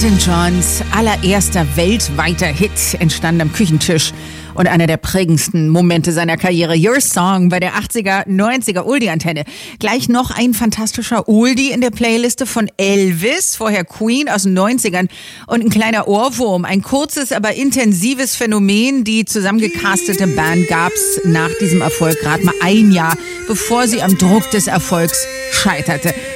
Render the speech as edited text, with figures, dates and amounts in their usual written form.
Elton Johns allererster weltweiter Hit entstand am Küchentisch und einer der prägendsten Momente seiner Karriere. Your Song bei der 80er, 90er Oldie-Antenne. Gleich noch ein fantastischer Oldie in der Playliste von Elvis, vorher Queen aus den 90ern und ein kleiner Ohrwurm. Ein kurzes, aber intensives Phänomen. Die zusammengecastete Band gab's nach diesem Erfolg gerade mal ein Jahr, bevor sie am Druck des Erfolgs scheiterte.